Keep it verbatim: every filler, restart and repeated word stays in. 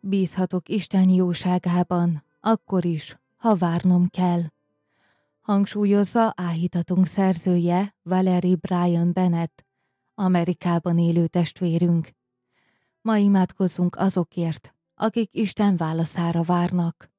Bízhatok Isten jóságában, akkor is, ha várnom kell. Hangsúlyozza áhítatunk szerzője, Valerie Bryan Bennett, Amerikában élő testvérünk. Ma imádkozzunk azokért, akik Isten válaszára várnak.